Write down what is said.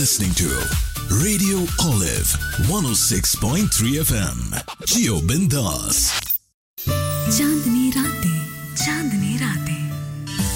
listening to Radio Olive 106.3 FM. Jio Bindas. चांदनी रातें